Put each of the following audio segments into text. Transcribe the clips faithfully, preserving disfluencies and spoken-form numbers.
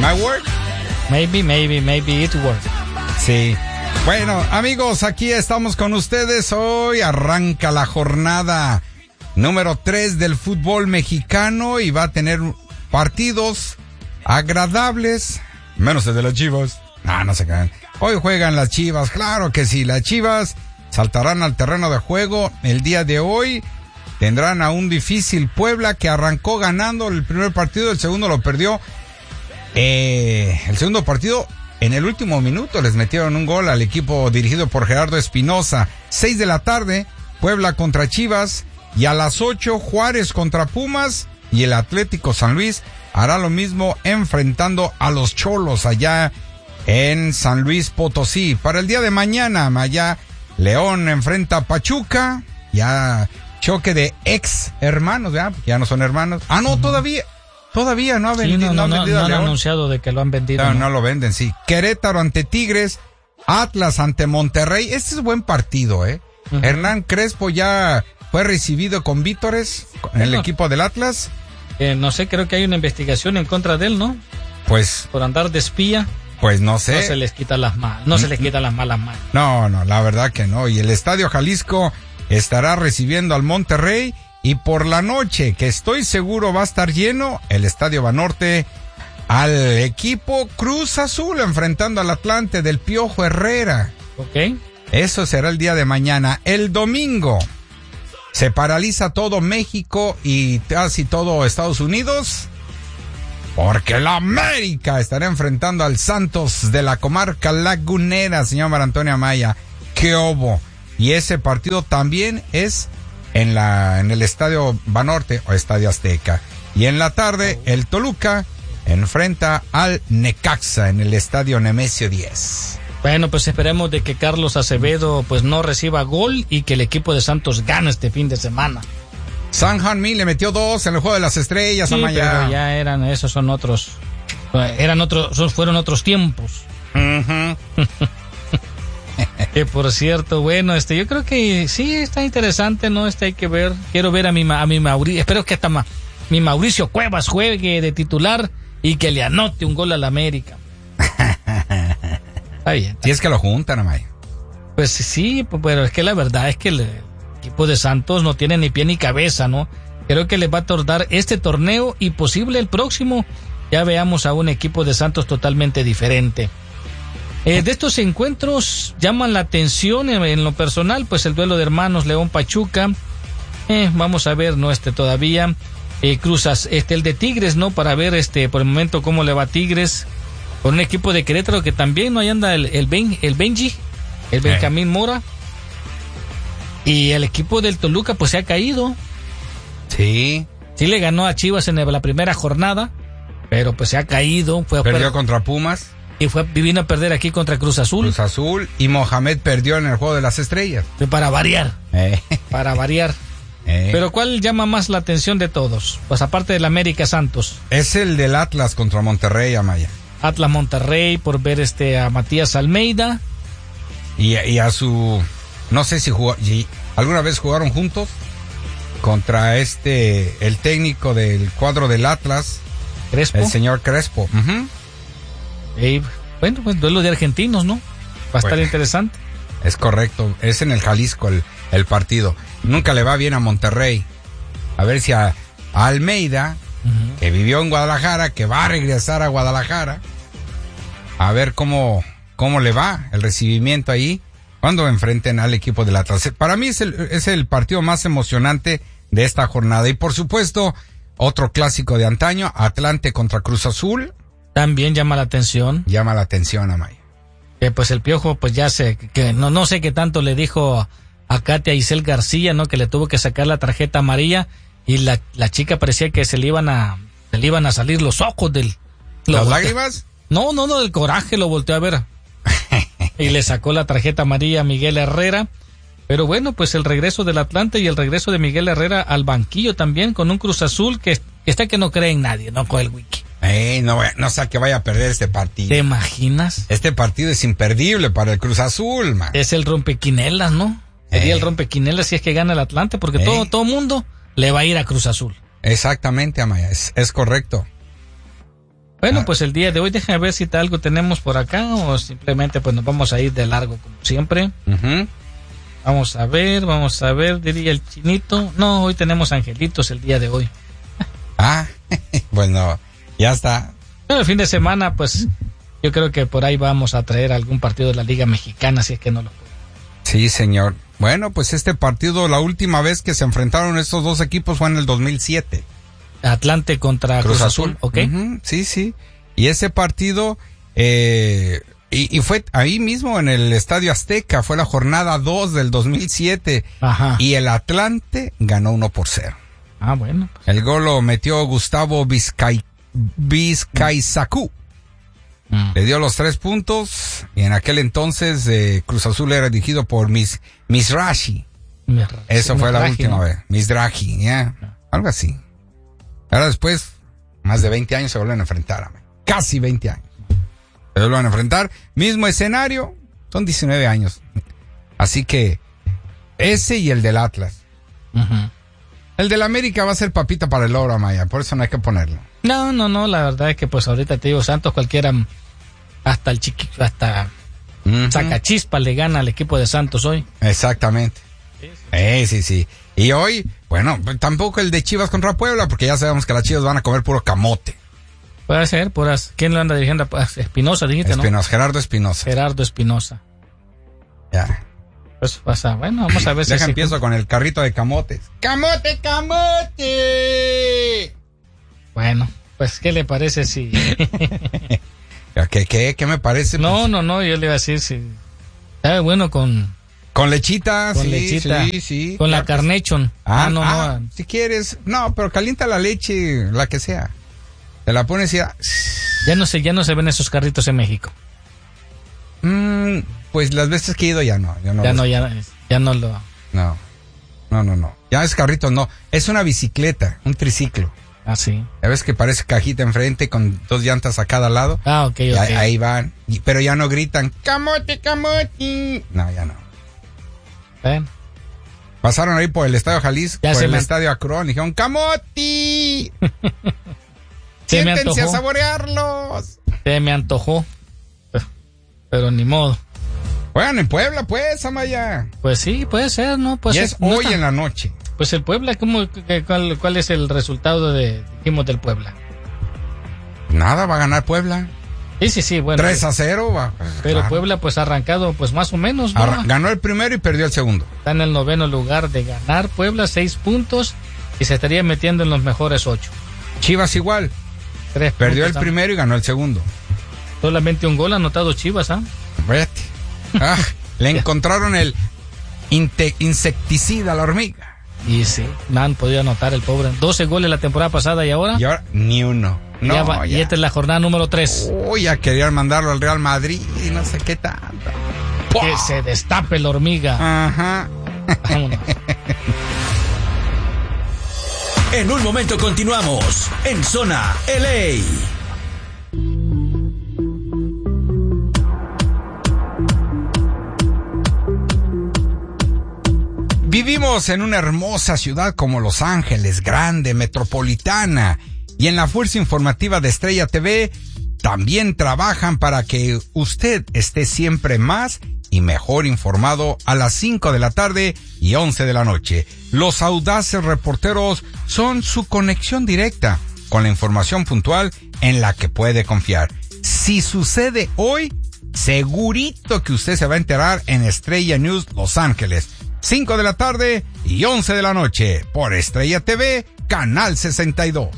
¿Might work? Maybe, maybe, maybe it work. Sí. Bueno, amigos, aquí estamos con ustedes. Hoy arranca la jornada número tres del fútbol mexicano y va a tener partidos agradables, menos el de las Chivas. Ah, no se caen. Hoy juegan las Chivas, claro que sí. Las Chivas saltarán al terreno de juego el día de hoy. Tendrán a un difícil Puebla que arrancó ganando el primer partido, el segundo lo perdió. Eh, el segundo partido, en el último minuto les metieron un gol al equipo dirigido por Gerardo Espinosa. Seis de la tarde, Puebla contra Chivas, y a las ocho, Juárez contra Pumas, y el Atlético San Luis hará lo mismo enfrentando a los Cholos allá en San Luis Potosí. Para el día de mañana, allá León enfrenta a Pachuca, ya choque de ex hermanos, ¿ya? Ya no son hermanos. Ah, no, uh-huh. todavía... Todavía no ha vendido. Sí, no, no, no, no, no han anunciado de que lo han vendido. No, no, no lo venden, sí. Querétaro ante Tigres, Atlas ante Monterrey. Este es buen partido, ¿eh? Uh-huh. Hernán Crespo ya fue recibido con vítores en el equipo del Atlas. Eh, no sé, creo que hay una investigación en contra de él, ¿no? Pues. Por andar de espía. Pues no sé. No se les quita las malas, no se les quita las malas manos. No, no, la verdad que no. Y el Estadio Jalisco estará recibiendo al Monterrey. Y por la noche, que estoy seguro va a estar lleno, el Estadio Banorte al equipo Cruz Azul enfrentando al Atlante del Piojo Herrera. Ok. Eso será el día de mañana. El domingo se paraliza todo México y casi todo Estados Unidos porque la América estará enfrentando al Santos de la comarca lagunera, señor Mar Antonio Amaya. ¡Qué obo! Y ese partido también es en la en el Estadio Banorte o Estadio Azteca. Y en la tarde, el Toluca enfrenta al Necaxa en el Estadio Nemesio diez. Bueno, pues esperemos de que Carlos Acevedo pues no reciba gol y que el equipo de Santos gane este fin de semana. San Hanmin le metió dos en el Juego de las Estrellas, sí, Amaya. Pero ya eran, esos son otros, eran otros, fueron otros tiempos. Uh-huh. Que por cierto, bueno, este, yo creo que sí está interesante, ¿no? Este hay que ver, quiero ver a mi, a mi Mauricio, espero que hasta ma, mi Mauricio Cuevas juegue de titular y que le anote un gol a la América. Está bien. Si es que lo juntan, Amaya. Pues sí, pero es que la verdad es que el equipo de Santos no tiene ni pie ni cabeza, ¿no? Creo que les va a tardar este torneo y posible el próximo ya veamos a un equipo de Santos totalmente diferente. Eh, de estos encuentros llaman la atención en, en lo personal, pues el duelo de hermanos León Pachuca. Eh, vamos a ver, no este todavía. Eh, Cruzas, este el de Tigres, ¿no? Para ver este por el momento cómo le va a Tigres. Con un equipo de Querétaro que también no ahí anda el, el, ben, el Benji, el Benjamín Mora. Y el equipo del Toluca pues se ha caído. Sí. Sí le ganó a Chivas en la primera jornada, pero pues se ha caído. Fue Perdió per- contra Pumas. Y fue vino a perder aquí contra Cruz Azul. Cruz Azul y Mohamed perdió en el Juego de las Estrellas. Para variar. Eh. Para variar. Eh. Pero ¿cuál llama más la atención de todos? Pues aparte del América Santos. Es el del Atlas contra Monterrey, Amaya. Atlas Monterrey por ver este a Matías Almeida. Y, y a su... No sé si jugó, y alguna vez jugaron juntos contra este, el técnico del cuadro del Atlas. Crespo. El señor Crespo. Uh-huh. Y, bueno, pues duelo de argentinos, ¿no? Va a estar bueno, interesante. Es correcto, es en el Jalisco el, el partido. Nunca le va bien a Monterrey. A ver si a, a Almeida, uh-huh, que vivió en Guadalajara, que va a regresar a Guadalajara, a ver cómo, cómo le va el recibimiento ahí cuando enfrenten al equipo del Atlas. Para mí es el, es el partido más emocionante de esta jornada. Y por supuesto, otro clásico de antaño, Atlante contra Cruz Azul. También llama la atención. Llama la atención, Amaya. Que pues el Piojo, pues ya sé, que no, no sé qué tanto le dijo a Katia Isel García, ¿no? Que le tuvo que sacar la tarjeta amarilla y la, la chica parecía que se le iban a, se le iban a salir los ojos del... ¿Las volteó, lágrimas? No, no, no, del coraje lo volteó a ver. Y le sacó la tarjeta amarilla a Miguel Herrera. Pero bueno, pues el regreso del Atlante y el regreso de Miguel Herrera al banquillo también con un Cruz Azul que, que está que no cree en nadie, ¿no? Con el wiki. Eh, no, no sea que vaya a perder este partido. ¿Te imaginas? Este partido es imperdible para el Cruz Azul, man. Es el rompequinelas, ¿no? Sería eh. el rompequinelas si es que gana el Atlante, porque eh. todo todo mundo le va a ir a Cruz Azul. Exactamente, Amaya, es, es correcto. Bueno, Ah. pues el día de hoy déjame ver si algo tenemos por acá o simplemente pues nos vamos a ir de largo como siempre. Uh-huh. Vamos a ver, vamos a ver, diría el chinito. No, hoy tenemos angelitos el día de hoy. Ah, bueno, ya está. Pero el fin de semana, pues yo creo que por ahí vamos a traer algún partido de la Liga Mexicana, si es que no lo puedo. Sí, señor. Bueno, pues este partido, la última vez que se enfrentaron estos dos equipos fue en el dos mil siete. Atlante contra Cruz, Cruz Azul, Azul, ¿ok? Uh-huh, sí, sí. Y ese partido, eh, y, y fue ahí mismo en el Estadio Azteca, fue la jornada dos del dos mil siete. Ajá. Y el Atlante ganó uno por cero. Ah, bueno. Pues. El gol lo metió Gustavo Vizcay, Vizcaizacú. Mm. Le dio los tres puntos y en aquel entonces eh, Cruz Azul era dirigido por Mis, Mizrahi. Mis, Eso sí, fue la última ¿no? vez. Mizrahi, ya. Yeah. Algo así. Ahora después, más de veinte años se vuelven a enfrentar. Casi veinte años. Se vuelven a enfrentar. Mismo escenario. Son diecinueve años. Así que ese y el del Atlas. Uh-huh. El del América va a ser papita para el oro, Amaya. Por eso no hay que ponerlo. No, no, no. La verdad es que pues ahorita te digo, Santos cualquiera, hasta el chiquito, hasta uh-huh. Sacachispa le gana al equipo de Santos hoy. Exactamente. Sí, sí. Eh, sí, sí. Y hoy, bueno, tampoco el de Chivas contra Puebla, porque ya sabemos que las Chivas van a comer puro camote. Puede ser, puras. ¿Quién lo anda dirigiendo? Espinosa, dijiste, Espinosa, ¿no? Gerardo Espinosa. Gerardo Espinosa. Ya. Pues pasa, bueno, vamos a ver si... Deja empiezo se... con el carrito de camotes. ¡Camote, camote! Bueno, pues, ¿qué le parece si...? ¿Qué, qué, qué me parece? No, pues... no, no, yo le iba a decir si... ¿Sabe bueno con... Con lechita, con sí, lechita, sí, sí. Con claro la carnation. Ah, ah, no, ah, no. Si quieres, no, pero calienta la leche, la que sea. Te la pones y ya... Ya no sé, ya no se ven esos carritos en México. Mm, pues las veces que he ido ya no. Ya no, ya, los... no ya, ya no lo... No, no, no, no. Ya es carrito, no. Es una bicicleta, un triciclo. Ah, sí. Ya ves que parece cajita enfrente con dos llantas a cada lado. Ah, ok, ok. Y ahí, ahí van. Y, pero ya no gritan, camote, camote. No, ya no. Ven. Pasaron ahí por el Estadio Jalisco, ya por el me... Estadio Akron, y dijeron, ¡camote! Siéntense a saborearlos. Se me antojó. Pero, pero ni modo. Bueno, en Puebla, pues, Amaya. Pues sí, puede ser, ¿no? Pues y es, es hoy no en la noche. Pues el Puebla, ¿cómo, cuál, ¿cuál es el resultado de, dijimos, del Puebla? Nada, va a ganar Puebla. Sí, sí, sí, bueno. tres a cero va. Pero claro. Puebla pues ha arrancado pues más o menos, ¿no? Arran- ganó el primero y perdió el segundo. Está en el noveno lugar de ganar Puebla, seis puntos y se estaría metiendo en los mejores ocho. Chivas igual. Tres perdió el también. primero y ganó el segundo. Solamente un gol anotado Chivas, ¿ah? Vete. Ah, le encontraron el inte- insecticida a la hormiga. Y sí, no han podido anotar el pobre. doce goles la temporada pasada y ahora. Y ahora ni uno. No, ya va, ya. Y esta es la jornada número tres. Uy, ya querían mandarlo al Real Madrid y no sé qué tanto. Que ¡Pua! Se destape la hormiga. Ajá. Vámonos. En un momento continuamos en Zona L A. Vivimos en una hermosa ciudad como Los Ángeles, grande, metropolitana, y en la fuerza informativa de Estrella T V también trabajan para que usted esté siempre más y mejor informado a las cinco de la tarde y once de la noche. Los audaces reporteros son su conexión directa con la información puntual en la que puede confiar. Si sucede hoy, segurito que usted se va a enterar en Estrella News Los Ángeles. cinco de la tarde y once de la noche por Estrella T V, Canal sesenta y dos.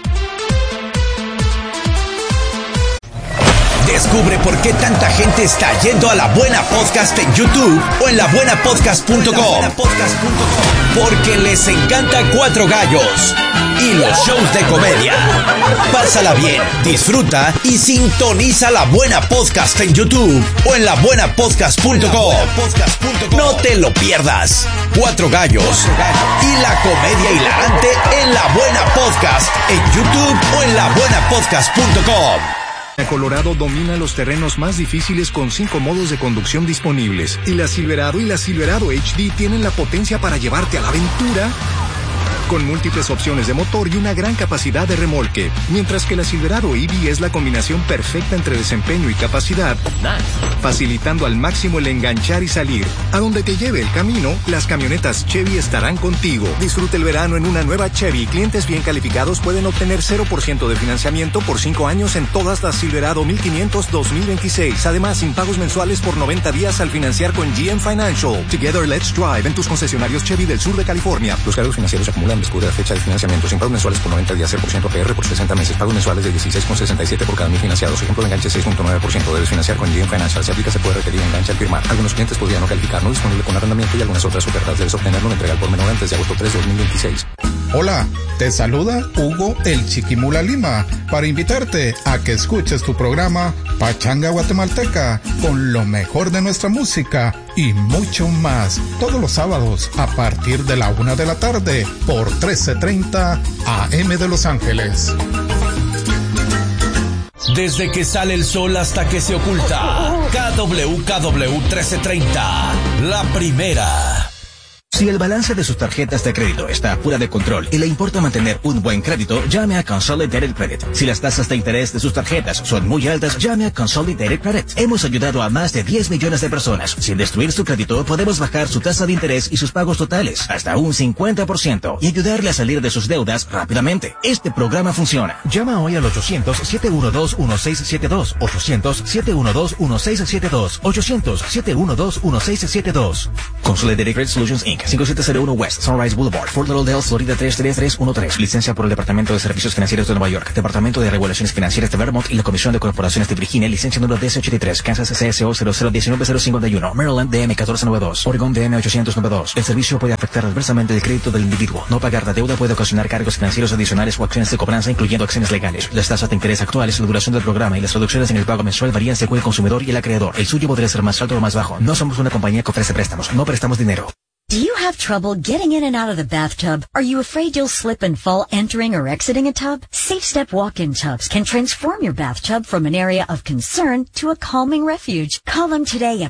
Descubre por qué tanta gente está yendo a La Buena Podcast en YouTube o en la buena podcast punto com. Porque les encanta Cuatro Gallos y los shows de comedia. Pásala bien, disfruta y sintoniza La Buena Podcast en YouTube o en la buena podcast punto com. No te lo pierdas. Cuatro Gallos y la comedia hilarante en La Buena Podcast en YouTube o en la buena podcast punto com. Colorado domina los terrenos más difíciles con cinco modos de conducción disponibles. Y la Silverado y la Silverado H D tienen la potencia para llevarte a la aventura con múltiples opciones de motor y una gran capacidad de remolque, mientras que la Silverado E V es la combinación perfecta entre desempeño y capacidad, facilitando al máximo el enganchar y salir. A donde te lleve el camino, las camionetas Chevy estarán contigo. Disfruta el verano en una nueva Chevy. Clientes bien calificados pueden obtener cero por ciento de financiamiento por cinco años en todas las Silverado mil quinientos dos mil veintiséis. Además, sin pagos mensuales por noventa días al financiar con G M Financial. Together, let's drive en tus concesionarios Chevy del sur de California. Los cargos financieros se acumulan después de la fecha de financiamiento. Sin pagos mensuales por noventa días, cero por ciento A P R por sesenta meses. Pagos mensuales de dieciséis con sesenta y siete por cada mil financiados. Ejemplo de enganche seis punto nueve por ciento. Debes financiar con G M Financial. Se aplica, se puede requerir enganche al firmar. Algunos clientes podrían no calificar. No disponible con arrendamiento y algunas otras ofertas. Debes obtenerlo en entrega por menor antes de agosto tres de dos mil veintiséis. Hola, te saluda Hugo el Chiquimula Lima para invitarte a que escuches tu programa Pachanga Guatemalteca con lo mejor de nuestra música y mucho más todos los sábados a partir de la una de la tarde por trece treinta A M de Los Ángeles. Desde que sale el sol hasta que se oculta, K W K W trece treinta, la primera. Si el balance de sus tarjetas de crédito está fuera de control y le importa mantener un buen crédito, llame a Consolidated Credit. Si las tasas de interés de sus tarjetas son muy altas, llame a Consolidated Credit. Hemos ayudado a más de diez millones de personas. Sin destruir su crédito, podemos bajar su tasa de interés y sus pagos totales hasta un cincuenta por ciento y ayudarle a salir de sus deudas rápidamente. Este programa funciona. Llama hoy al ochocientos, siete uno dos, uno seis siete dos, ochocientos, siete uno dos, uno seis siete dos, ochocientos, siete uno dos, uno seis siete dos. Consolidated Credit Solutions incorporated. cinco siete cero uno West Sunrise Boulevard, Fort Lauderdale, Florida tres tres tres uno tres. Licencia por el Departamento de Servicios Financieros de Nueva York, Departamento de Regulaciones Financieras de Vermont y la Comisión de Corporaciones de Virginia. Licencia número D S ochenta y tres, Kansas C S O cero cero uno nueve cero cinco uno, Maryland D M catorce noventa y dos, Oregon D M ochocientos noventa y dos. El servicio puede afectar adversamente el crédito del individuo. No pagar la deuda puede ocasionar cargos financieros adicionales o acciones de cobranza, incluyendo acciones legales. Las tasas de interés actuales, la duración del programa y las reducciones en el pago mensual varían según el consumidor y el acreedor. El suyo podría ser más alto o más bajo. No somos una compañía que ofrece préstamos. No prestamos dinero. Do you have trouble getting in and out of the bathtub? Are you afraid you'll slip and fall entering or exiting a tub? Safe Step walk-in tubs can transform your bathtub from an area of concern to a calming refuge. Call them today at